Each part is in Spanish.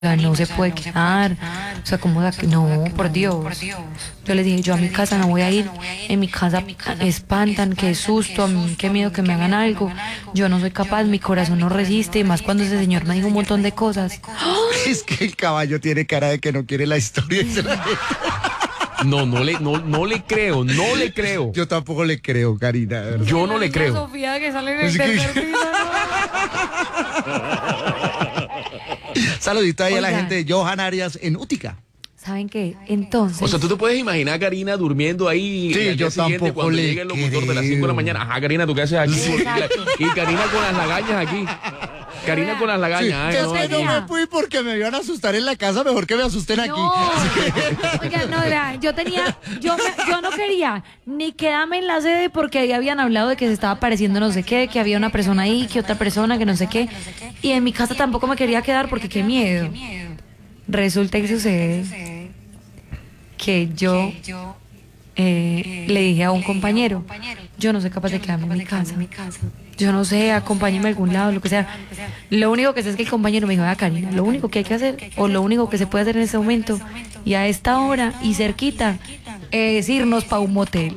sea, no se puede quedar, o sea, como que no, por Dios. Yo les dije, yo a mi casa no voy a ir, en mi casa me espantan, qué susto, a mí, qué miedo que me hagan algo, yo no soy capaz, mi corazón no resiste, y más cuando ese señor me dijo un montón de cosas. Es que el caballo tiene cara de que no quiere la historia. No le creo, no le creo. Yo tampoco le creo, Karina. ¿Verdad? Yo no le creo. Sofía que sale en el Es que- tercer piso, Saludito ahí a la Oigan. gente de Johan Arias en Útica. ¿Saben qué? Entonces, O sea, tú te puedes imaginar a Karina durmiendo ahí Sí, al día yo siguiente tampoco cuando le llegue el locutor de las 5 de la creo. mañana. Ajá, Karina, ¿tú qué haces aquí? Exacto. Y Karina con las lagañas aquí. Karina con las Sí, lagañas. Ay, es no, que aquí. no me fui porque me iban a asustar en la casa, mejor que me asusten aquí. no, oiga, no, vea, yo no quería ni quedarme en la sede porque ahí habían hablado de que se estaba apareciendo no sé qué, que había una persona ahí, que otra persona, que no sé qué, y en mi casa tampoco me quería quedar porque qué miedo. Resulta que sucede que yo le dije a un compañero, yo no soy capaz de quedarme en mi casa. Yo no sé, acompáñeme a algún lado, lo que sea. Lo único que sé es que el compañero me dijo, ah, Karina, lo único que hay que hacer, o lo único que se puede hacer en este momento, y a esta hora, y cerquita, es irnos para un motel.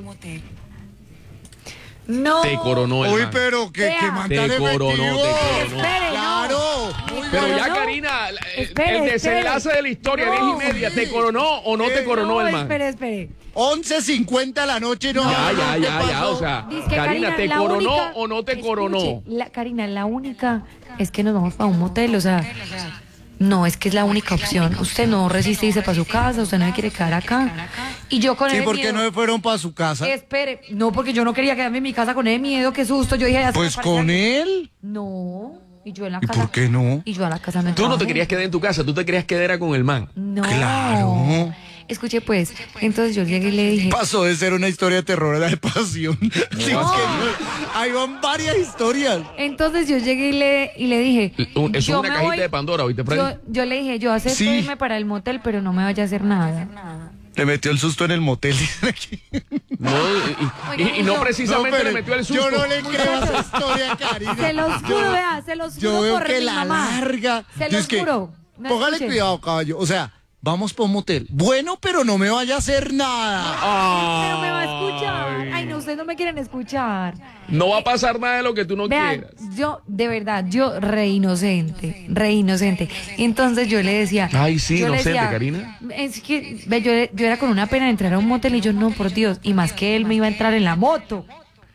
No. Te coronó el Uy, man. pero que Vea. man Te tan coronó, efectivo. te coronó. Espere, Claro. Muy Pero bien. ya, ¿no? Karina, Espere, el desenlace espere. de la historia, No. 10:30, ¿te coronó o no te coronó No, el man? espere. 11:50 de la noche, no. Ya, o sea, Dice que Karina, ¿te la coronó única- o no te Escuche, coronó? Karina, la única es que nos vamos para un motel, o sea, no, es que es la única opción. Usted no resiste irse para su casa, usted no se quiere quedar acá. Y yo con Sí, el ¿por qué no miedo, se fueron para su casa? espere, no, porque yo no quería quedarme en mi casa con el miedo, qué susto, yo dije, ya se me Pues aparece con algo. él. No, y yo en la ¿Y casa. por qué no? Y yo a la casa no Tú no entraba te querías nunca. quedar en tu casa, tú te querías quedar era con el man. No. Claro. Escuche pues, entonces yo llegué y le dije, Pasó de ser una historia de terror a la de pasión. Sí, es que no. Ahí van varias historias. entonces yo llegué y le dije, Eso es yo una me cajita voy- de Pandora, ¿oíste, Freddy? yo le dije, yo acepto Sí. irme para el motel, pero no me vaya a hacer nada. Le metió el susto en el motel, dicen aquí. No, y no No, precisamente pero le metió el susto. yo no le creo a esa historia, Karina. Se los juro, vea, se los juro Yo veo por que mi la mamá. larga. Se Es los que, juro. No, póngale escuche. cuidado, caballo. O sea, vamos para un motel. Bueno, pero no me vaya a hacer nada. Pero me va a escuchar. Ay, no, ustedes no me quieren escuchar. No va a pasar nada de lo que tú no Vean, quieras. yo, de verdad, yo re inocente. Entonces yo le decía. Ay, sí, yo le inocente, decía, Karina. Es que ve, yo era con una pena de entrar a un motel y yo, no, por Dios. Y más que él me iba a entrar en la moto.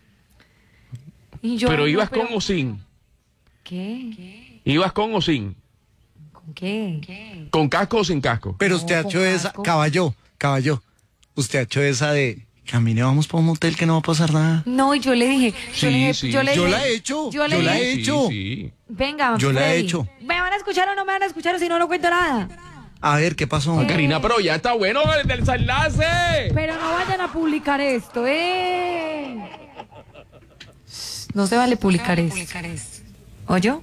Y yo, Pero no, ibas pero- con o sin. ¿Qué? ¿Ibas con o sin? ¿Con qué? ¿Con casco o sin casco? Pero No, usted ha con hecho esa, casco. caballo. Usted ha hecho esa de, camine, vamos para un motel que no va a pasar nada. No, y yo le dije. Sí, sí. Yo le Yo dije- la he hecho, Yo le yo la dije, he hecho. Sí. venga, Yo la he Freddy, hecho. ¿me van a escuchar o no me van a escuchar o si no, no cuento nada? A ver, ¿qué pasó? Karina, pero ya está bueno el desenlace. Pero no vayan a publicar esto, No se vale publicar esto. ¿Oyó?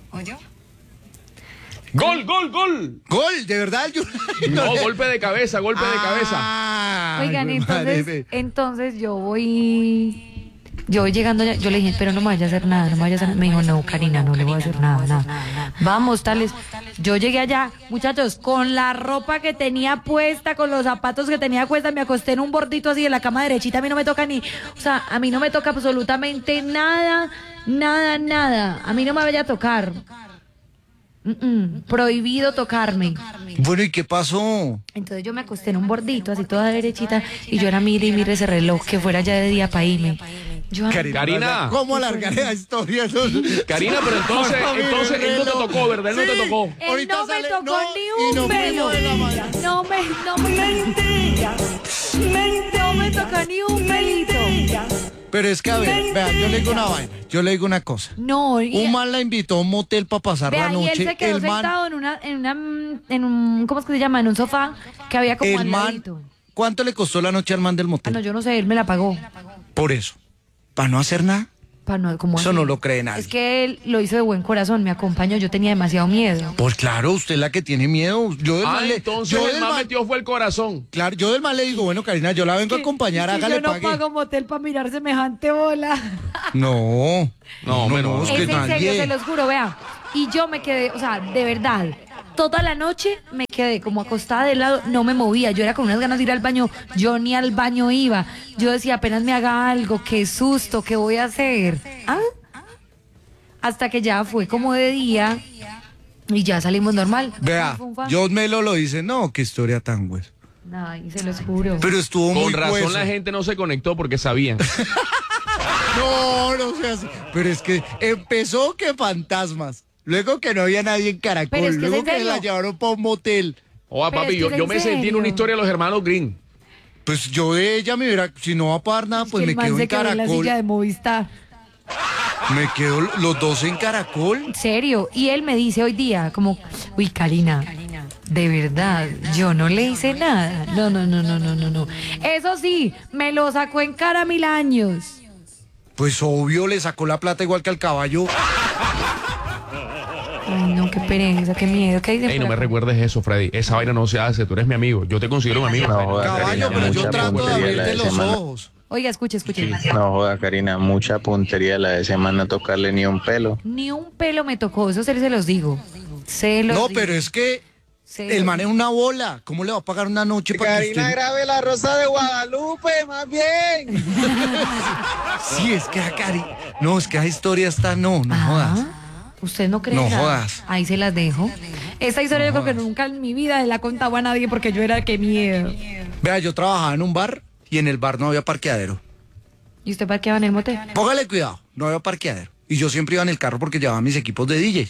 ¡Gol, gol, gol! Gol, de verdad. Yo... No, golpe de cabeza, golpe de cabeza. Ah, Oigan, güey, madre, entonces yo voy llegando allá, yo le dije, pero no me vaya a hacer nada, no me vaya a hacer nada. Me dijo, no, Karina, no le voy a hacer nada. Vamos, tales. Yo llegué allá, muchachos, con la ropa que tenía puesta, con los zapatos que tenía puesta, me acosté en un bordito así en la cama derechita, a mí no me toca a mí no me toca absolutamente nada. A mí no me vaya a tocar. Prohibido tocarme. Bueno, ¿y qué pasó? Entonces yo me acosté en un bordito, así toda derechita, y yo era mire ese reloj, que fuera ya de día para irme. Yo, Karina. ¿Cómo alargar la historia? Karina, pero entonces él no te tocó, ¿verdad? Él no te tocó. él Ahorita no me sale- tocó no, ni y un nos pelo. fuimos de la mano. No me tocó ni un pelito. Pero es que, a ver, vea, yo le digo una vaina, yo le digo una cosa. No, Un man la invitó a un motel para pasar vea, la y él noche. se quedó El man, sentado en un, ¿cómo es que se llama? En un sofá que había como el al man, ladito. ¿cuánto le costó la noche al man del Ah, motel? no, yo no sé, él me la pagó. Por eso. ¿Para no hacer nada? ¿Cómo Eso así? no lo cree nadie. Es que él lo hizo de buen corazón, me acompañó, yo tenía demasiado miedo. Pues claro, usted es la que tiene miedo. Yo del Ah, man le- entonces yo el del más man- metió fue el corazón. Claro, yo del man le digo, bueno, Karina, yo la vengo a acompañar, Es que hágale, yo no pague. pago motel para mirar semejante bola. No, No, no, no. es Es que en serio, nadie. se los juro, vea. Y yo me quedé, o sea, de verdad, toda la noche me quedé como acostada de lado, no me movía. Yo era con unas ganas de ir al baño, yo ni al baño iba. Yo decía, apenas me haga algo, qué susto, ¿qué voy a hacer? ¿Ah? Hasta que ya fue como de día y ya salimos normal. Vea, John Melo lo dice, no, qué historia tan güey. Ay, se los juro. Pero estuvo muy Con razón hueso. la gente no se conectó porque sabían. No sea así. Pero es que empezó que fantasmas. Luego que no había nadie en Caracol. Pero es que luego es en que la serio. llevaron para un motel. Oa, Pero papi, es que yo es me en sentí en serio. una historia de los hermanos Green. Pues yo de ella me hubiera, si no va a pagar nada, pues Que me el man quedo se en quedó en la Caracol. silla de Movistar. Me quedo los dos en Caracol. En serio. Y él me dice hoy día, como, uy, Karina, de verdad, yo no le hice nada. No. Eso sí, me lo sacó en cara 1000 años. Pues obvio, le sacó la plata igual que al caballo. Ay, no, qué pereza, qué miedo. ¿Qué dice Ey, no por me acá? recuerdes eso, Freddy. Esa vaina no se hace. Tú eres mi amigo. Yo te considero un amigo. No, Freddy. joda, Caballo, Karina, pero yo mucha trato de puntería la abrirte de los semana. ojos. Oiga, escuche. No joda, Karina, mucha puntería la de semana tocarle ni un pelo. Ni un pelo me tocó, eso se los digo. No, pero es que el man es una bola. ¿Cómo le va a pagar una noche para que usted... grabe la Rosa de Guadalupe, más bien. Sí, es que no, es que esa historia está... No jodas. Usted no cree No nada. jodas. Ahí se las dejo. Esta historia yo creo que nunca en mi vida la contaba a nadie porque yo era que miedo. Vea, yo trabajaba en un bar y en el bar no había parqueadero. ¿Y usted parqueaba en el motel? Póngale cuidado, no había parqueadero. Y yo siempre iba en el carro porque llevaba mis equipos de DJs.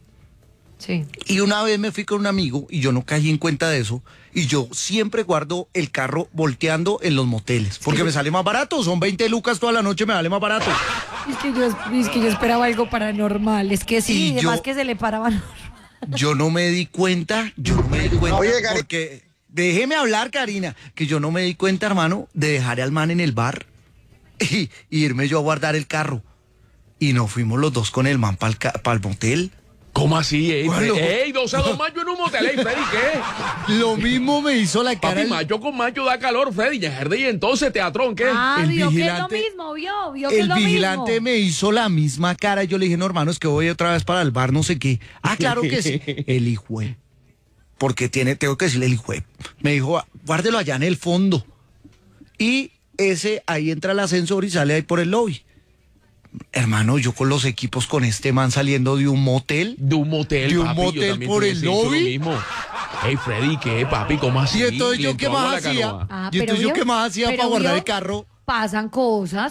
Sí. Y una vez me fui con un amigo y yo no caí en cuenta de eso. Y yo siempre guardo el carro volteando en los moteles. Porque me sale más barato. Son 20 lucas toda la noche, me vale más barato. Es que yo esperaba algo paranormal. Es que sí, Y además yo- que se le paraban. Yo no me di cuenta. Oye, Cari- porque déjeme hablar, Karina. Que yo no me di cuenta, hermano, de dejar al man en el bar y irme yo a guardar el carro. Y nos fuimos los dos con el man para el motel. ¿Cómo así, ey? Bueno. Ey, 12 a 2 mayo en un motel, ey, Freddy, ¿qué? Lo mismo me hizo la cara. Papi, mayo con mayo da calor, Freddy. Ya y entonces, teatrón, ¿qué? Ah, El vio vigilante- que es lo mismo, vio que es El lo vigilante mismo. me hizo la misma cara. Yo le dije, no, hermano, es que voy otra vez para el bar, no sé qué. Ah, claro que sí. El hijo de- porque tengo que decirle el hijo de- me dijo, guárdelo allá en el fondo. Y ahí entra el ascensor y sale ahí por el lobby. Hermano, yo con los equipos con este man saliendo de un motel. De un motel, ¿De un papi, yo motel también por tuviese el hecho lo lobby? mismo. Ey, Freddy, ¿qué, papi? ¿Cómo así? Y entonces Le yo entró qué agua a más la hacía. canoa. Ah, Y entonces pero yo qué vio, más hacía pero para guardar vio, el carro. Pasan cosas.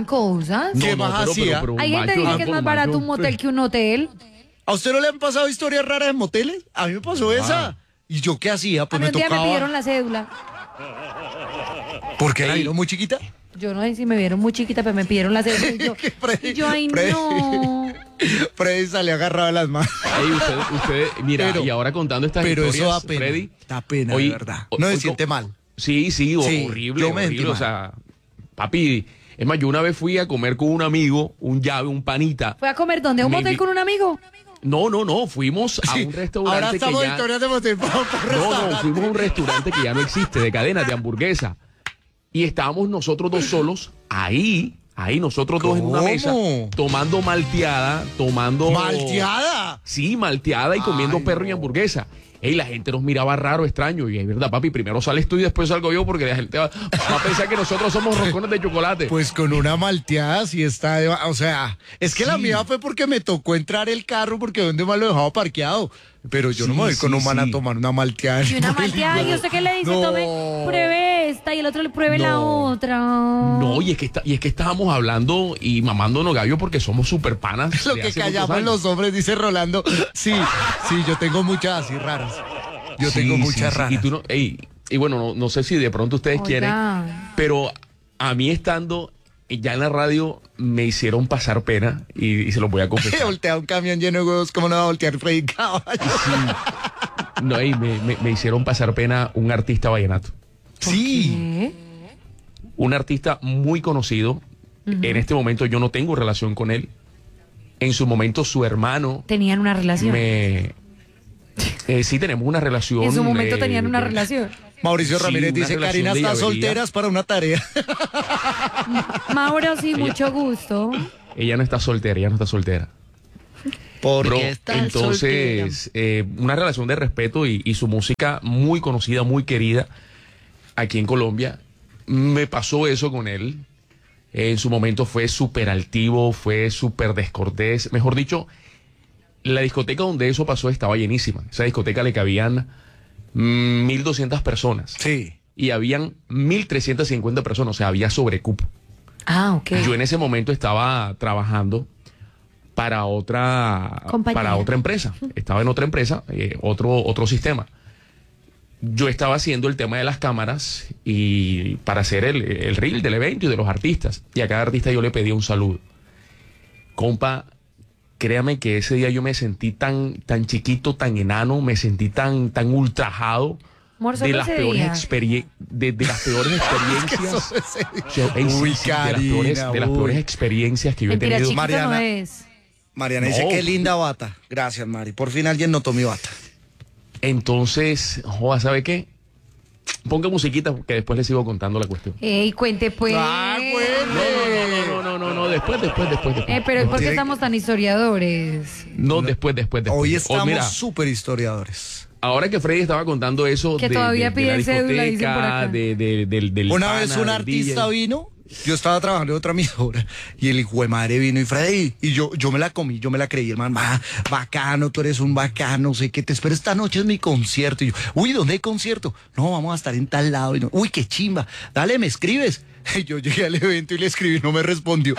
¿Qué más hacía? un Hay gente macho que dice da que es con más barato macho. un motel que un hotel. ¿A usted no le han pasado historias raras en moteles? A mí me pasó esa. ¿Y yo qué hacía? A Pues mí me un día me tocaba. pidieron la cédula. ¿Por qué la Ey. vieron muy chiquita? Yo no sé si me vieron muy chiquita, pero me pidieron la cédula. Y yo, Freddy, y yo, ay, Freddy. no. Freddy salió agarrado de las manos. Ey, usted, mira, Pero- y ahora contando estas pero eso historias, da pena, Freddy. da pena, hoy- de verdad. No se siente mal. Sí, Sí, horrible, yo me sentí horrible. O mal. sea, papi, es más, yo una vez fui a comer con un amigo, un llave, un panita. ¿Fue a comer dónde? ¿A un Me motel vi- con un amigo? No, fuimos a Sí, un restaurante ahora que estamos ya... en historias de motel. Vamos por No, restaurante. fuimos a un restaurante que ya no existe, de cadenas, de hamburguesa. Y estábamos nosotros dos solos ahí nosotros dos en una ¿Cómo? mesa, tomando malteada, tomando... ¡Malteada! Sí, malteada y comiendo Ay, perro y no. hamburguesa. Ey, la gente nos miraba raro, extraño. Y es verdad, papi, primero sales tú y después salgo yo porque la gente va a pensar que nosotros somos roscones de chocolate. Pues con una malteada sí está... O sea, es que la Sí. mía fue porque me tocó entrar el carro porque donde más lo dejaba parqueado. Pero yo no Sí, me voy con sí, un man a sí. tomar una malteada. Y una malteada, ¿y usted qué le dice? No. Tome, pruebe esta y el otro le pruebe la No. otra. No, y es que estábamos hablando y mamándonos gallo porque somos super panas. Lo de que hace muchos callamos años. los hombres, dice Rolando. Sí, yo tengo muchas así raras. Yo Sí, tengo sí, muchas sí. raras. Y tú no, y bueno, no sé si de pronto ustedes Oiga. quieren, pero a mí estando ya en la radio me hicieron pasar pena y se los voy a confesar. Voltea un camión lleno de huevos, ¿cómo no va a voltear Freddy Caballo? No, me hicieron pasar pena un artista vallenato. Sí. ¿Qué? Un artista muy conocido. En este momento yo no tengo relación con él. En su momento su hermano Tenían una relación. sí, tenemos una relación. En su momento tenían una relación. Mauricio Sí, Ramírez una dice, relación Karina de está llavería. soltera, es para una tarea. Mauro, sí, mucho gusto. Ella no está soltera, ella no está soltera. Porque Bro, está entonces, una relación de respeto y su música muy conocida, muy querida aquí en Colombia. Me pasó eso con él. En su momento fue súper altivo, fue súper descortés. Mejor dicho, la discoteca donde eso pasó estaba llenísima. Esa discoteca le cabían 1.200 personas. Sí. Y habían 1.350 personas, o sea, había sobrecupo. Ah, ok. Yo en ese momento estaba trabajando para otra empresa. Estaba en otra empresa, otro sistema. Yo estaba haciendo el tema de las cámaras y para hacer el reel del evento y de los artistas. Y a cada artista yo le pedía un saludo. Compa, créame que ese día yo me sentí tan chiquito, tan enano, me sentí tan ultrajado. Amor, De solo las, ese peores día. de las peores experiencias. Uy, de las Karina, peores uy. experiencias que yo he Mentira, tenido. chiquito Mariana. no es. Mariana No. dice, qué linda bata. Gracias, Mari. Por fin alguien notó mi bata. Entonces, joda, ¿sabe qué? Ponga musiquita que después le sigo contando la cuestión. Ey, cuente pues. Ah, No, después. Pero No ¿por qué tiene- estamos tan historiadores? No, después. Hoy Oh, estamos mira, súper historiadores. ahora que Freddy estaba contando eso Que todavía de la piden cédula, dicen por discoteca, acá. del Una pana, vez un del artista DJ. vino, yo estaba trabajando en otra emisora, y el hijo de madre vino y Freddy, y yo me la comí, yo me la creí, hermano, bacano, tú eres un bacano, sé que te espero, esta noche es mi concierto. Y yo, uy, ¿dónde hay concierto? No, vamos a estar en tal lado. Y no, uy, qué chimba, dale, me escribes. Y yo llegué al evento y le escribí, no me respondió.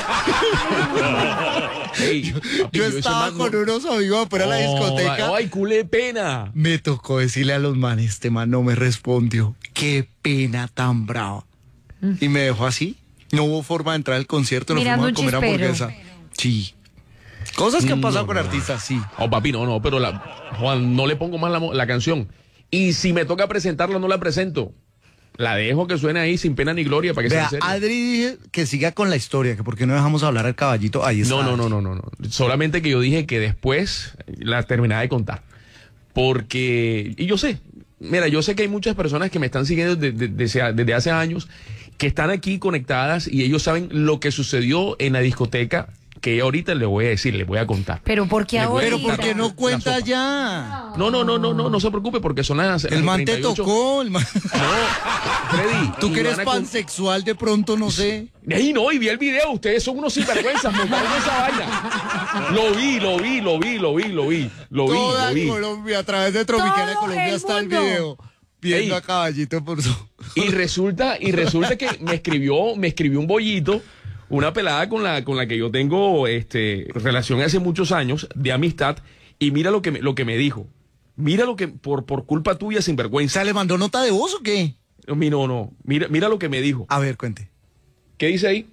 Ey, papi, Yo ese estaba man con no- unos amigos afuera de la discoteca. Ay, culé pena. Me tocó decirle a los manes, este man no me respondió. Qué pena tan brava. Y me dejó así. No hubo forma de entrar al concierto, nos Mirando fuimos a un comer chispero. hamburguesa. Sí. Cosas que han pasado con artistas, sí. Oh, papi, no, pero Juan, no le pongo más la canción. Y si me toca presentarla, no la presento. La dejo que suene ahí sin pena ni gloria para que Vea, sea serio. Adri dije que siga con la historia, que por qué no dejamos hablar al caballito. Ahí está. No. Solamente que yo dije que después la terminaba de contar. Porque, y yo sé, mira, yo sé que hay muchas personas que me están siguiendo desde hace años, que están aquí conectadas y ellos saben lo que sucedió en la discoteca, que ahorita les voy a decir, les voy a contar. Pero ¿por qué Le voy a ahora? Pero ¿por qué no cuenta La sopa. ya? No se preocupe porque son las El man te 38. tocó, el man. No, Freddy. Tú y que eres van a con- pansexual de pronto, no sé. Ey, no, y vi el video, ustedes son unos sinvergüenzas, montaron esa vaina. Lo vi. Toda Colombia, a través de Tropicana Todo Colombia el está el mundo. video. Viendo Ey. a caballito por su... Y resulta que me escribió un bollito, una pelada con la que yo tengo relación hace muchos años de amistad, y mira lo que me dijo. Mira lo que por culpa tuya, sinvergüenza. ¿Se le mandó nota de voz o qué? No. Mira lo que me dijo. A ver, cuente. ¿Qué dice ahí?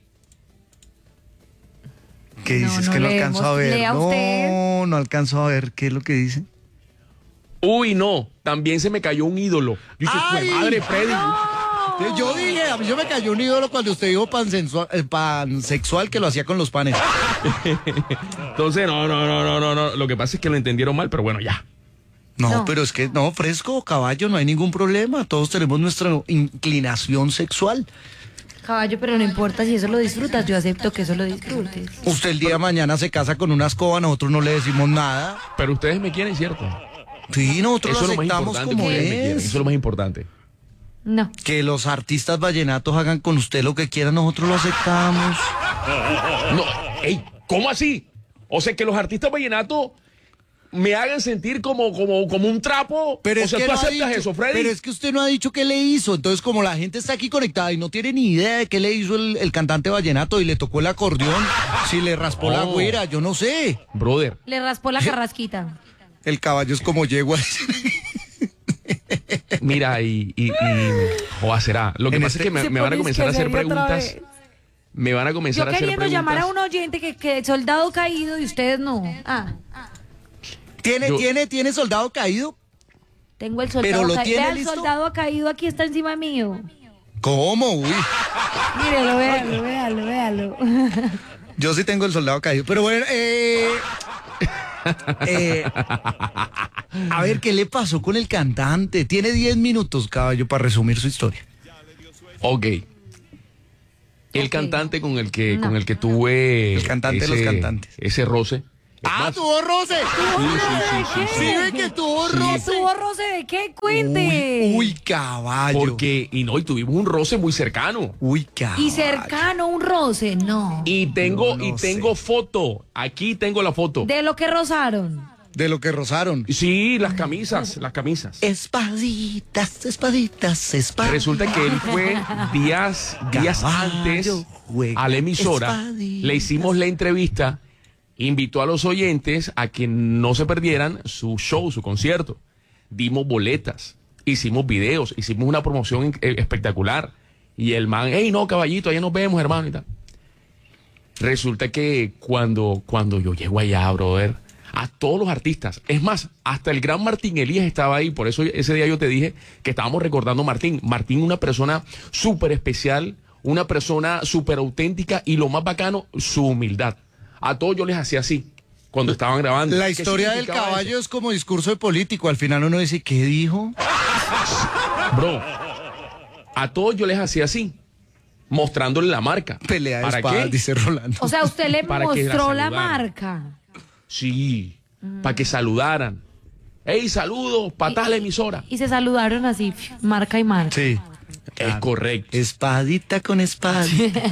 ¿Qué No, dices? no Que no leemos. alcanzo a ver. Lea usted. No alcanzo a ver qué es lo que dice. Uy, no, también se me cayó un ídolo. Yo dije, ¡Ay! "Jue madre, Freddy". Yo dije, a mí yo me cayó un ídolo cuando usted dijo pansexual que lo hacía con los panes. Entonces, no. Lo que pasa es que lo entendieron mal, pero bueno, ya. No, pero es que no, fresco, caballo, no hay ningún problema. Todos tenemos nuestra inclinación sexual. Caballo, pero no importa si eso lo disfrutas, yo acepto que eso lo disfrutes. Usted el día de mañana se casa con una escoba, nosotros no le decimos nada. Pero ustedes me quieren, ¿cierto? Sí, nosotros Eso lo es lo más aceptamos importante, como que ustedes me quieren. Eso es. es lo más importante. No. Que los artistas vallenatos hagan con usted lo que quieran, nosotros lo aceptamos. No, ey, ¿cómo así? O sea, que los artistas vallenatos me hagan sentir como un trapo. Pero o es sea, que ¿tú no ha aceptas dicho, eso, Freddy? pero es que usted no ha dicho qué le hizo. Entonces, como la gente está aquí conectada y no tiene ni idea de qué le hizo el cantante vallenato y le tocó el acordeón, si le raspó la No. güera, yo no sé. Brother, Le raspó la carrasquita. El caballo es como yegua. mira, o será. Lo que En pasa es que me van a comenzar a hacer preguntas. Me van a comenzar Yo a hacer queriendo preguntas. llamar a un oyente que soldado caído y ustedes no. ¿Tiene soldado caído? Tengo el ¿Pero soldado lo caído. tiene Vea, el listo? soldado caído aquí está encima mío. ¿Cómo? Uy. Mírelo, véalo. Yo sí tengo el soldado caído. Pero bueno, a ver, ¿qué le pasó con el cantante? Tiene 10 minutos, caballo, para resumir su historia. Ok. El Ok. cantante con el que No. tuve El cantante de los cantantes. ese roce más, tuvo roce. Sí, ve que tuvo roce. ¿Tuvo roce de qué? Cuente. Uy, caballo. porque, y tuvimos un roce muy cercano. Uy, caballo. Y cercano un roce, no. Y tengo, No tengo foto. Aquí tengo la foto. De lo que rozaron. De lo que rozaron. Sí, las camisas. Espaditas. Resulta que él fue días antes juega a la emisora, espaditas. le hicimos la entrevista, invitó a los oyentes a que no se perdieran su show, su concierto. Dimos boletas, hicimos videos, hicimos una promoción espectacular. Y el man, hey, no, caballito, allá nos vemos, hermano, y tal. Resulta que cuando yo llego allá, brother, a todos los artistas, es más, hasta el gran Martín Elías estaba ahí, por eso ese día yo te dije que estábamos recordando a Martín. Martín, una persona súper especial, una persona súper auténtica y lo más bacano, su humildad. A todos yo les hacía así, cuando estaban grabando. La ¿Qué historia del significaba caballo eso? es como discurso de político. Al final uno dice, ¿qué dijo? Bro, a todos yo les hacía así, mostrándole la marca. Pelea de ¿Para espadas, qué? dice Rolando. O sea, usted le Para que la mostró la saludaran. marca. Sí, para que saludaran. Hey, saludos, patas a la emisora. Y se saludaron así, marca y marca. Sí. Es correcto. Espadita con espadita.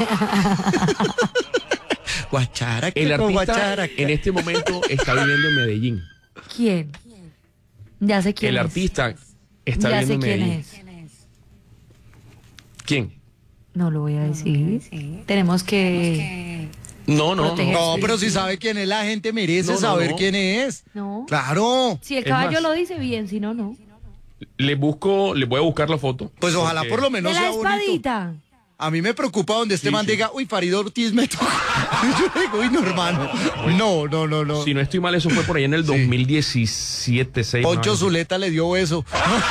Guacharaca El con artista guacharaca. en este momento está viviendo en Medellín. ¿Quién? Ya sé quién El es. artista está Ya viviendo sé en quién Medellín. es. ¿Quién? No lo voy a decir. Tenemos que... No. Proteger. No, pero si sabe quién es, la gente merece No, saber no. quién es. No. Claro. Si el Es caballo más- lo dice bien, si no, no. Le voy a buscar la foto. Pues ojalá porque- por lo menos De la sea bonito. espadita. A mí me preocupa donde este Sí, man sí. diga, uy, Farid Ortiz me toca. Yo digo, uy, no, hermano. No. Si no estoy mal, eso fue por ahí en el 2017, 6. Poncho Zuleta le dio eso.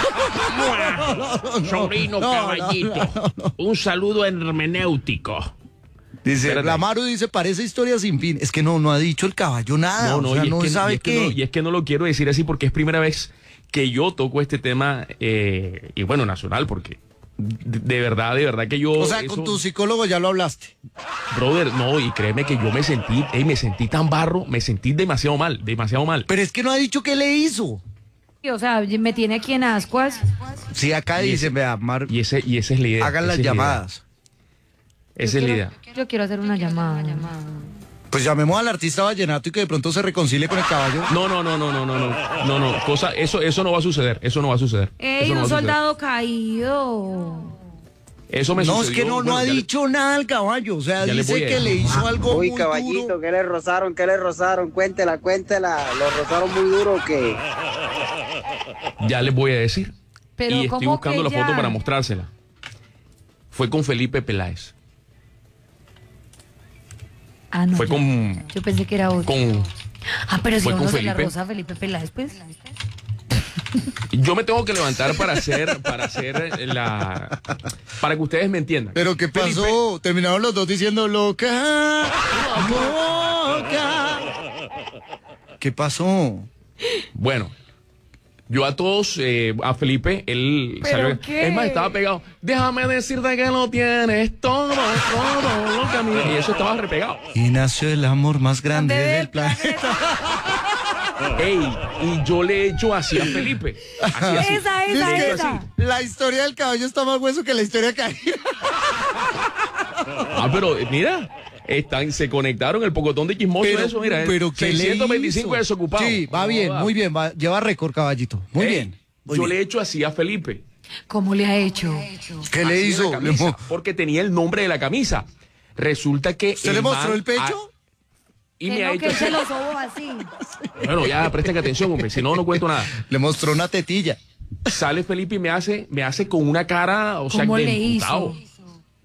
Sobrino caballito. Un saludo hermenéutico. Dice, Espérate. la Maru dice, parece historia sin fin. Es que no ha dicho el caballo nada. O sea, y es no que- sabe y es que qué. no- y es que no lo quiero decir así porque es primera vez que yo toco este tema, y bueno, nacional, porque de verdad que yo... O sea, eso- con tu psicólogo ya lo hablaste. Brother, no, y créeme que yo me sentí tan barro, me sentí demasiado mal. Pero es que no ha dicho qué le hizo. O sea, me tiene aquí en ascuas. Sí, acá Y dice, ese- vea, Mar, Y esa es la idea. hagan las esa es la idea. llamadas. Esa es la idea. Yo quiero hacer una llamada. Pues llamemos al artista vallenato y que de pronto se reconcilie con el caballo. No, eso no va a suceder, eso no va a suceder. ¡Ey, Eso no va un a suceder. soldado caído! Eso me No, es sucedió, que no bueno, ha ya le- dicho nada al caballo. O sea, ya le dice voy a que decir. le hizo algo Uy, muy caballito, duro. ¿qué le rozaron? ¿Qué le rozaron? Cuéntela. ¿Lo rozaron muy duro o qué? Ya les voy a decir. Pero y estoy ¿cómo buscando que la foto ya? para mostrársela. Fue con Felipe Peláez. Ah, no. Fue ya. con Yo pensé que era otro. con Ah, pero si fue vamos con a la Felipe. rosa Felipe Peláez, pues. Yo me tengo que levantar para que ustedes me entiendan. Pero ¿qué Felipe- pasó? Terminaron los dos diciendo loca. ¿Qué pasó? Bueno, yo a todos, a Felipe, él ¿Pero salió. qué? Es más, estaba pegado. Déjame decirte que lo tienes todo lo que a mí. Y eso estaba repegado. Y nació el amor más grande del planeta. Ey, y yo le he hecho así a Felipe. Así, así. Esa, Es que esa. la historia del caballo está más hueso que la historia de Karina. Ah, pero mira, se conectaron el pocotón de chismoso de eso, mira. pero ¿qué le 625 hizo? desocupados. Sí, va No, bien, joda. muy bien. Lleva récord, caballito. Muy Ey, bien. muy yo bien. le he hecho así a Felipe. ¿Cómo le ha hecho? ¿Qué le Así de hizo? la camisa, porque tenía el nombre de la camisa. Resulta que. ¿Usted le mostró man el pecho? y Que me ha no, hecho que él así. se lo sobó así. Bueno, ya presten atención, hombre, si no, no cuento nada. Le mostró una tetilla. Sale Felipe y me hace con una cara, o sea, ¿Cómo de le emputado. hizo?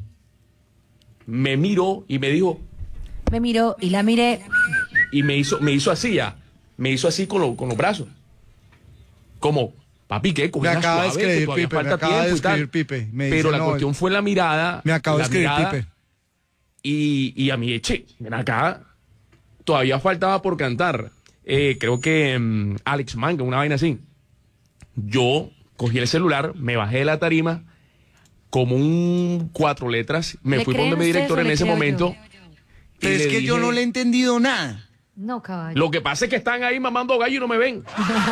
Me miró y me dijo, Me miró y la miré. y me hizo así ya. Me hizo así con los brazos. Como, papi, ¿qué? Me Cogida acaba de suave, que escribir todavía Pipe, me falta acaba de tiempo y tal. escribir Pipe. Me Pero dice, la no, cuestión fue la mirada. Me acaba de la escribir mirada, Pipe. Y a mí, che, ven acá, todavía faltaba por cantar. Creo que Alex Manga, una vaina así. Yo cogí el celular, me bajé de la tarima, como un 4 letras, me ¿Le fui por creen donde mi ustedes director o en le ese creo momento. yo? y Pero es le que yo dije- no le he entendido nada. No, caballo. Lo que pasa es que están ahí mamando gallo y no me ven.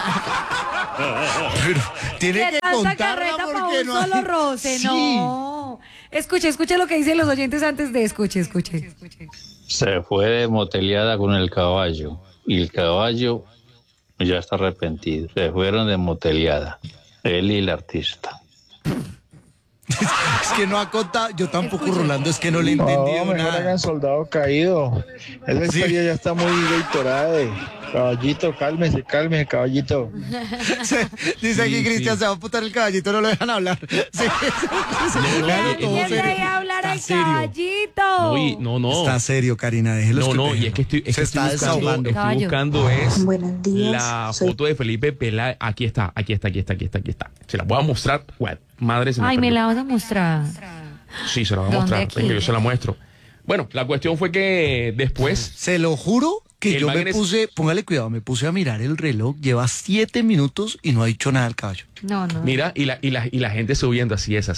Pero tiene que tanta contarla carreta para porque un no solo hay... roce, Sí. no. Escuche lo que dicen los oyentes antes de escuche. Se fue de moteleada con el caballo y el caballo ya está arrepentido. Se fueron de moteleada, él y el artista. Es que no ha contado, yo tampoco, Rolando, es que no le he entendido mejor nada. hagan soldado caído. Esa historia ya está muy gatorada. Caballito, cálmese, caballito. Dice aquí Cristian, se va a putar el caballito, no lo dejan hablar. Sí, claro, todo ¿Quién serio. deja hablar Está al serio. caballito? No. Está serio, Karina, déjelo. No, y es que estoy desahogando. estoy buscando es Buenos días, la soy- foto de Felipe Peláez. Aquí está. Se la voy a mostrar. Madre se me Ay, me perdió. la vas a mostrar. Sí, se la voy a ¿Dónde mostrar. aquí? Venga, yo se la muestro. Bueno, la cuestión fue que después... Se lo juro que El yo man me eres- puse, póngale cuidado, me puse a mirar el reloj, lleva 7 minutos y no ha dicho nada el caballo. No. Mira, y la gente subiendo, así es.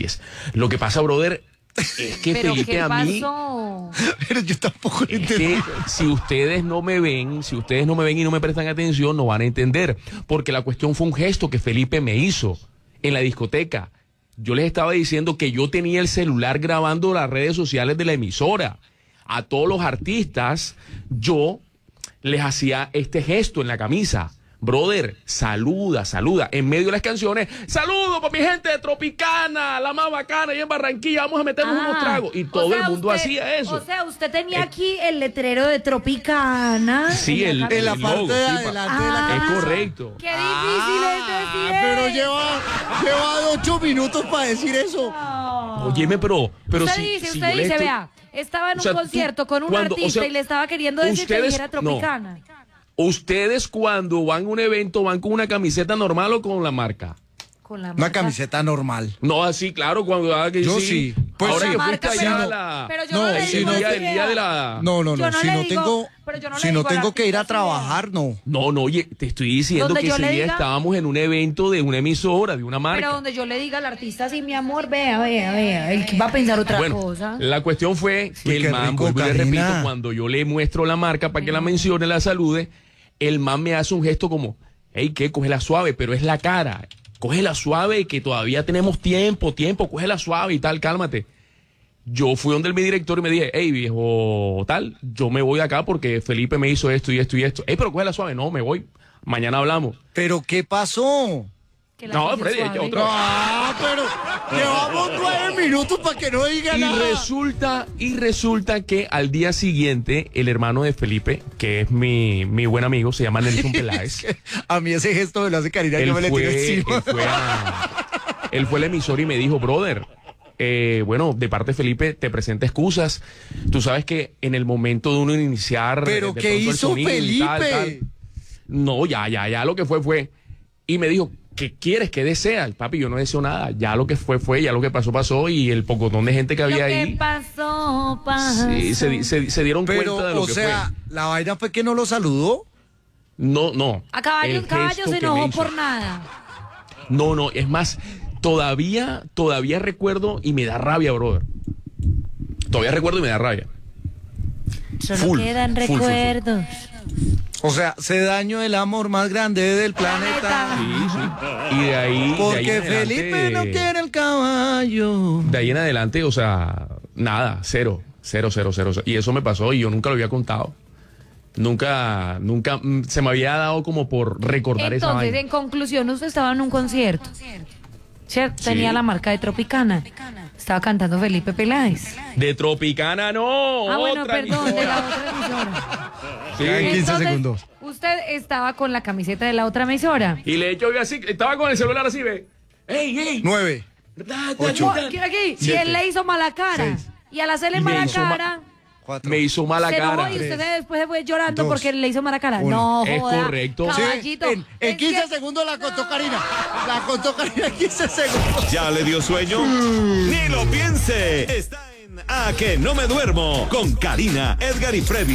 Lo que pasa, brother, es que ¿Pero Felipe qué a mí... Pero yo tampoco lo Es entendí. que si ustedes no me ven y no me prestan atención, no van a entender. Porque la cuestión fue un gesto que Felipe me hizo en la discoteca. Yo les estaba diciendo que yo tenía el celular grabando las redes sociales de la emisora. A todos los artistas, yo les hacía este gesto en la camisa. Brother, saluda. En medio de las canciones, saludo para mi gente de Tropicana, la más bacana, y en Barranquilla, vamos a meternos unos tragos. Y todo el mundo hacía eso. O sea, usted tenía aquí el letrero de Tropicana. Sí, en la En la el parte logo, de sí, adelante de la Es camisa. correcto. Qué difícil es decir Pero eso. lleva 8 minutos para decir eso. Óyeme, pero Usted si, dice, si yo le dice, estoy- vea, estaba en O sea, un concierto tú- con un cuando- artista o sea, y le estaba queriendo decir que ustedes- dijera Tropicana. Ustedes cuando van a un evento van con una camiseta normal o con la marca. Con la Una marca. camiseta normal. No, así, claro, cuando que Yo sí. Pues ahora la que marca, fuiste allá pero- a la... pero yo no no le si digo no así, el día de la... No, Yo no si le no digo- tengo, pero yo no le si no digo a la tengo que ir a artista, sí, trabajar, no. No, oye, te estoy diciendo Donde que yo ese le día diga- estábamos en un evento de una emisora, de una marca. Pero donde yo le diga al artista, sí, mi amor, vea, él va a pensar otra Bueno, cosa. la cuestión fue que Uy, el qué man, rico, vuelvo y le Karina. repito, cuando yo le muestro la marca para que la mencione, la salude, el man me hace un gesto como, hey, ¿qué? Cógela suave, pero es la cara. Cógela suave, que todavía tenemos tiempo, cógela suave y tal, cálmate. Yo fui donde mi director y me dije, hey, viejo, tal, yo me voy de acá porque Felipe me hizo esto y esto y esto. Hey, pero cógela suave, no, me voy. Mañana hablamos. ¿Pero qué pasó? Que la No, quiso Freddy, suave. otra vez. Pero llevamos 9 minutos para que no diga nada. Y resulta que al día siguiente, el hermano de Felipe, que es mi buen amigo, se llama Nelson Peláez. A mí ese gesto me lo hace Karina, él yo me le tiro encima. él fue al emisor y me dijo, brother, bueno, de parte de Felipe te presenta excusas. Tú sabes que en el momento de uno iniciar... ¿Pero de qué pronto el hizo sonido y Felipe? tal. No, ya, lo que fue. Y me dijo, ¿qué quieres? ¿Qué deseas? Papi, yo no deseo nada. Ya lo que fue, ya lo que pasó. Y el pocotón de gente que había Lo que ahí... pasó. Sí, se dieron Pero, cuenta de lo o que sea, la vaina fue que no lo saludó. fue. No. A caballo, El un caballo gesto se que me enojó hizo. por nada. No, es más, todavía recuerdo y me da rabia, brother. Todavía recuerdo y me da rabia. Solo Full, quedan full. recuerdos. O sea, se dañó el amor más grande del planeta. Sí. Y de ahí. Porque en adelante- Felipe no quiere el caballo. De ahí en adelante, o sea, nada, cero. Y eso me pasó y yo nunca lo había contado. Nunca se me había dado como por recordar esa Entonces, vaina. en conclusión, usted estaba en un concierto. ¿Cierto? Sí. Tenía la marca de Tropicana. Estaba cantando Felipe Peláez. De Tropicana, no. Bueno, otra perdón, de emisora. la otra emisora. Sí. Ya, 15 Entonces, segundos. usted estaba con la camiseta de la otra emisora. Y le echo así, estaba con el celular así, ve. ¡Ey! 9. Ocho. Aquí, y Siete. él le hizo mala cara. Seis. Y al hacerle Y me mala hizo cara, 4. Me hizo mala se enojó cara. y usted después se fue llorando Dos. porque le hizo mala cara. Uno. No, Es joda, correcto. Caballito. en Es 15 que- segundos la contó Karina. La contó Karina en 15 segundos. ¿Ya le dio sueño? Ni lo piense. Está en A que no me duermo con Karina, Edgar y Freddy.